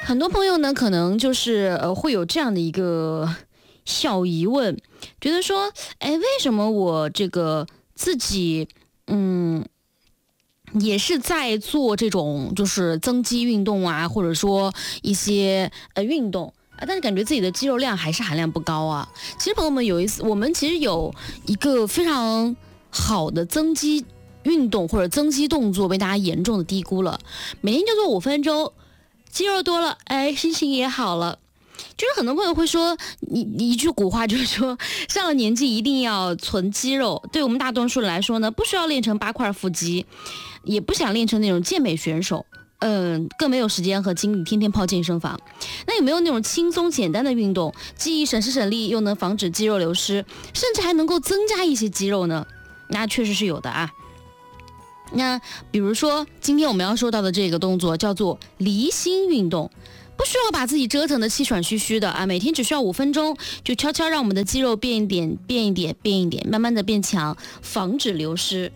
很多朋友呢，可能就是会有这样的一个小疑问，觉得说，哎，为什么我这个自己，也是在做这种就是增肌运动啊，或者说一些运动啊，但是感觉自己的肌肉量还是含量不高啊。其实朋友们我们其实有一个非常好的增肌运动或者增肌动作被大家严重的低估了，每天就做5分钟。肌肉多了，哎，心情也好了。就是很多朋友会说，你一句古话就是说，上了年纪一定要存肌肉。对我们大多数人来说呢，不需要练成8块腹肌，也不想练成那种健美选手，更没有时间和精力天天泡健身房。那有没有那种轻松简单的运动，既省时省力，又能防止肌肉流失，甚至还能够增加一些肌肉呢？那确实是有的啊。那比如说今天我们要说到的这个动作叫做离心运动，不需要把自己折腾的气喘吁吁的啊，每天只需要5分钟，就悄悄让我们的肌肉变一点，慢慢的变强，防止流失。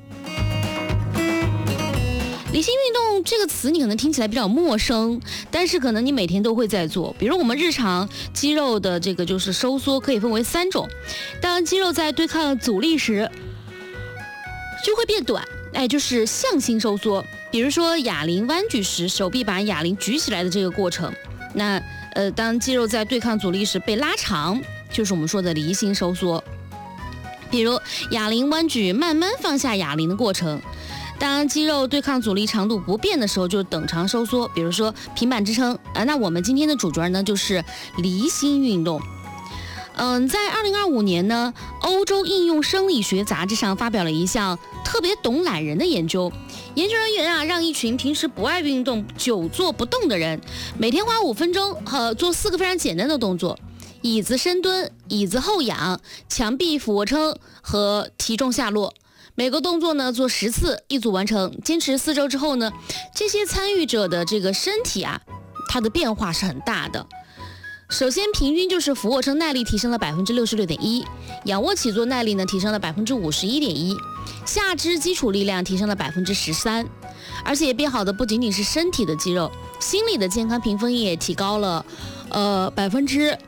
离心运动这个词你可能听起来比较陌生，但是可能你每天都会在做。比如我们日常肌肉的这个就是收缩可以分为3种，当肌肉在对抗阻力时就会变短，就是向心收缩。比如说哑铃弯举时，手臂把哑铃举起来的这个过程。那当肌肉在对抗阻力时被拉长，就是我们说的离心收缩。比如哑铃弯举慢慢放下哑铃的过程。当肌肉对抗阻力长度不变的时候，就是等长收缩。比如说平板支撑。那我们今天的主角呢，就是离心运动。在2025年呢，欧洲应用生理学杂志上发表了一项特别懂懒人的研究。研究人员啊，让一群平时不爱运动、久坐不动的人，每天花5分钟做4个非常简单的动作：椅子深蹲、椅子后仰、墙壁俯卧撑和体重下落。每个动作呢做10次，一组完成。坚持4周之后呢，这些参与者的这个身体啊，它的变化是很大的。首先，平均就是俯卧撑耐力提升了66.1%，仰卧起坐耐力呢提升了51.1%，下肢基础力量提升了13%，而且变好的不仅仅是身体的肌肉，心理的健康评分也提高了16%，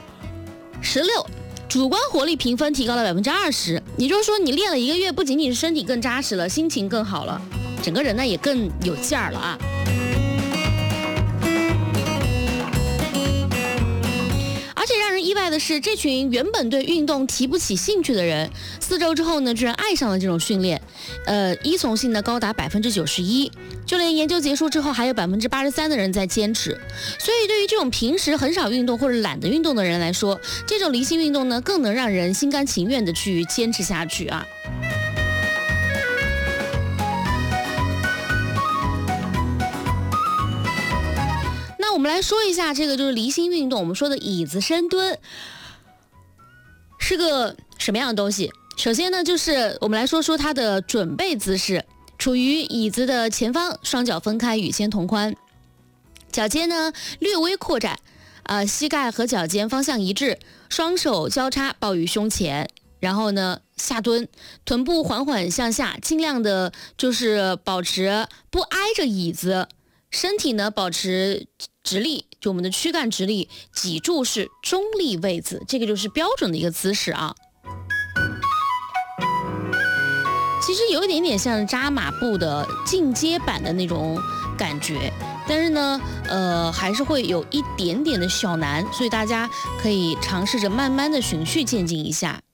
主观活力评分提高了20%。也就是说，你练了1个月，不仅仅是身体更扎实了，心情更好了，整个人呢也更有劲儿了啊。而且让人意外的是，这群原本对运动提不起兴趣的人，4周之后呢，居然爱上了这种训练，依从性呢高达91%，就连研究结束之后，还有83%的人在坚持。所以，对于这种平时很少运动或者懒得运动的人来说，这种离心运动呢，更能让人心甘情愿的去坚持下去啊。我们来说一下这个就是离心运动，我们说的椅子深蹲是个什么样的东西。首先呢，就是我们来说说它的准备姿势，处于椅子的前方，双脚分开与肩同宽，脚尖呢略微扩展，膝盖和脚尖方向一致，双手交叉抱于胸前，然后呢下蹲，臀部缓缓向下，尽量的就是保持不挨着椅子，身体呢保持直立，就我们的躯干直立，脊柱是中立位置，这个就是标准的一个姿势啊。其实有一点点像扎马步的进阶版的那种感觉，但是呢，还是会有一点点的小难，所以大家可以尝试着慢慢的循序渐进一下。